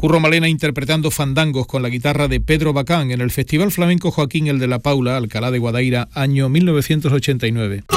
Curro Malena interpretando fandangos con la guitarra de Pedro Bacán en el Festival Flamenco Joaquín el de la Paula, Alcalá de Guadaira, año 1989.